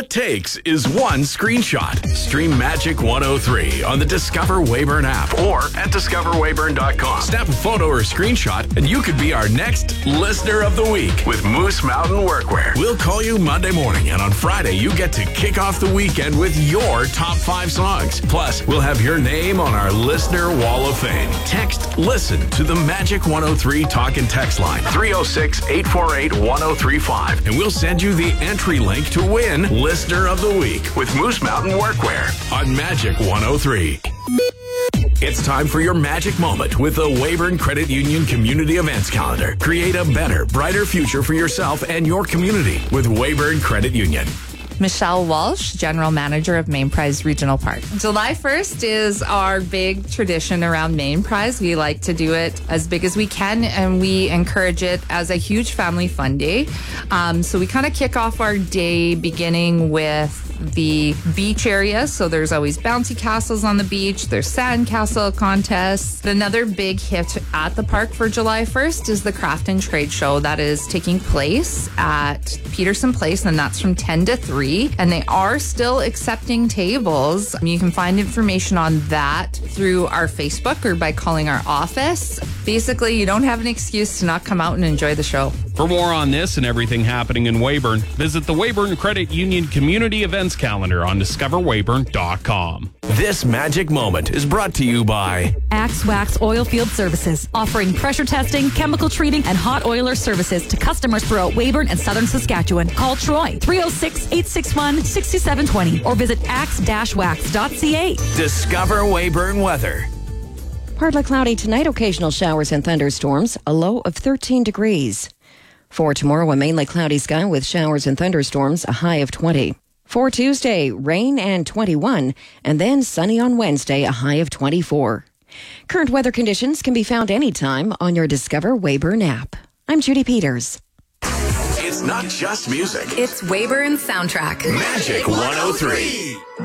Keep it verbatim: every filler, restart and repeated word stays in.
it takes is one screenshot. Stream Magic one oh three on the Discover Weyburn app or at discover weyburn dot com. Snap a photo or screenshot and you could be our next Listener of the Week with Moose Mountain Workwear. We'll call you Monday morning, and on Friday you get to kick off the weekend with your top five songs. Plus, we'll have your name on our Listener Wall of Fame. Text LISTEN to the Magic one oh three talk and text line three oh six, eight four eight, one oh three five, and we'll send you the entry link to win Listener of the Week with Moose Mountain Workwear on Magic one oh three. It's time for your magic moment with the Weyburn Credit Union Community Events Calendar. Create a better, brighter future for yourself and your community with Weyburn Credit Union. Michelle Walsh, General Manager of Main Prize Regional Park. July first is our big tradition around Main Prize. We like to do it as big as we can, and we encourage it as a huge family fun day. Um, so we kind of kick off our day beginning with the beach area. So there's always bouncy castles on the beach. There's sand castle contests. Another big hit at the park for July first is the Craft and Trade Show that is taking place at Peterson Place, and that's from ten to three. And they are still accepting tables. You can find information on that through our Facebook or by calling our office. Basically, you don't have an excuse to not come out and enjoy the show. For more on this and everything happening in Weyburn, visit the Weyburn Credit Union Community Events Calendar on discover weyburn dot com. This magic moment is brought to you by Axe Wax Oilfield Services, offering pressure testing, chemical treating, and hot oiler services to customers throughout Weyburn and southern Saskatchewan. Call Troy, three oh six, eight six one, six seven two zero or visit axe dash wax dot c a. Discover Weyburn Weather. Partly cloudy tonight, occasional showers and thunderstorms, a low of thirteen degrees. For tomorrow, a mainly cloudy sky with showers and thunderstorms, a high of twenty. For Tuesday, rain and twenty-one, and then sunny on Wednesday, a high of twenty-four. Current weather conditions can be found anytime on your Discover Weyburn app. I'm Judy Peters. It's not just music. It's Weyburn Soundtrack. Magic one oh three.